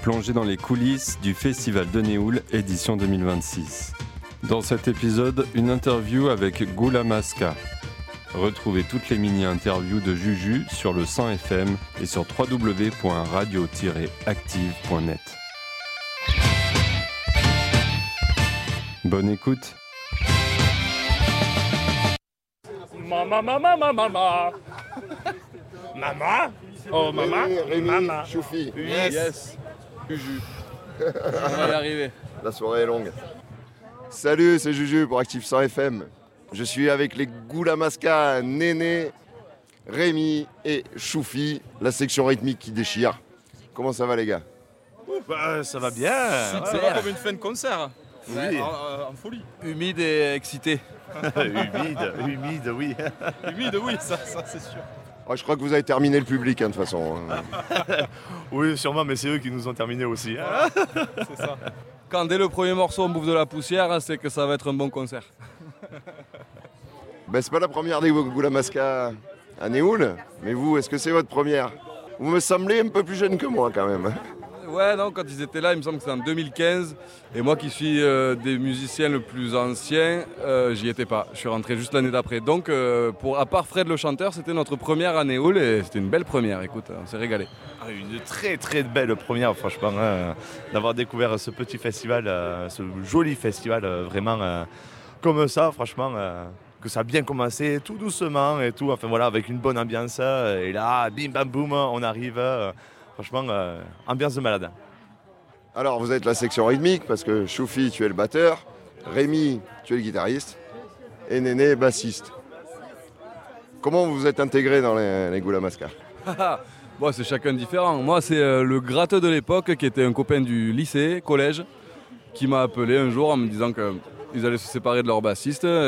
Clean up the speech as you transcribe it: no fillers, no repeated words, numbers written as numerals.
plongez dans les coulisses du Festival de Néoul édition 2026. Dans cet épisode, une interview avec Goula Maska. Retrouvez toutes les mini-interviews de Juju sur le 100 FM et sur www.radio-active.net. Bonne écoute. Maman. Maman. Oh, maman. Rémi, Maman. Choufi. Yes. Juju. On va y arriver. La soirée est longue. Salut, c'est Juju pour Active 100 FM. Je suis avec les Goula Maska, Néné, Rémi et Choufi, la section rythmique qui déchire. Comment ça va les gars? Bah, ça va bien. Super. Ça va comme une fin de concert. Oui. En folie. Humide et excité. Humide, oui. Humide, oui, ça c'est sûr. Je crois que vous avez terminé le public de toute façon. Oui, sûrement, mais c'est eux qui nous ont terminé aussi. C'est ça. Quand dès le premier morceau on bouffe de la poussière, c'est que ça va être un bon concert. C'est pas la première des Goula Maska à Néoul, mais vous, est-ce que c'est votre première? Vous me semblez un peu plus jeune que moi quand même. Ouais, non, quand ils étaient là, il me semble que c'était en 2015. Et moi qui suis des musiciens le plus anciens, j'y étais pas. Je suis rentré juste l'année d'après. Donc, à part Fred le chanteur, c'était notre première à Néoul et c'était une belle première. Écoute, on s'est régalé. Une très très belle première, franchement, d'avoir découvert ce petit festival, ce joli festival, vraiment comme ça, franchement. Que ça a bien commencé, tout doucement et tout. Enfin voilà, avec une bonne ambiance. Et là, bim bam boum, on arrive. Franchement, ambiance de malade. Alors vous êtes la section rythmique parce que Choufi, tu es le batteur, Rémi, tu es le guitariste et Néné, bassiste. Comment vous vous êtes intégrés dans les Goula Maska? Bon, c'est chacun différent. Moi, c'est le gratteux de l'époque qui était un copain du lycée, collège, qui m'a appelé un jour en me disant qu'ils allaient se séparer de leur bassiste.